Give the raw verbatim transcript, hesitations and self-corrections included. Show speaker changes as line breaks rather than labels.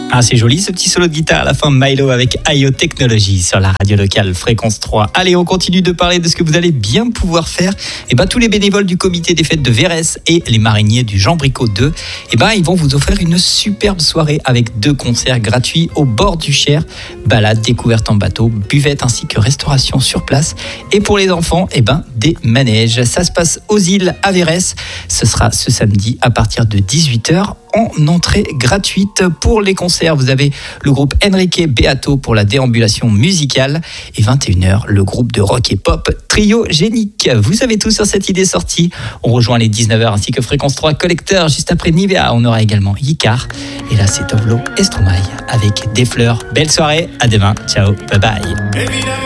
Ah, c'est joli ce petit solo de guitare à la fin, Milo avec I O Technologies sur la radio locale Fréquence trois. Allez, on continue de parler de ce que vous allez bien pouvoir faire. Et ben, tous les bénévoles du comité des fêtes de Vérès et les mariniers du Jean Bricot deux, et ben, ils vont vous offrir une superbe soirée avec deux concerts gratuits au bord du Cher. Balade, découverte en bateau, buvette ainsi que restauration sur place. Et pour les enfants, et ben, des manèges. Ça se passe aux îles à Vérès. Ce sera ce samedi à partir de dix-huit heures. En entrée gratuite. Pour les concerts, vous avez le groupe Enrique Beato pour la déambulation musicale et vingt et une heures, le groupe de rock et pop Trio Génique. Vous avez tout sur cette idée sortie. On rejoint les dix-neuf heures ainsi que Fréquence trois Collecteur. Juste après Nivea, on aura également Icar. Et là, c'est Tovlo et Stromae avec des fleurs. Belle soirée, à demain. Ciao, bye bye.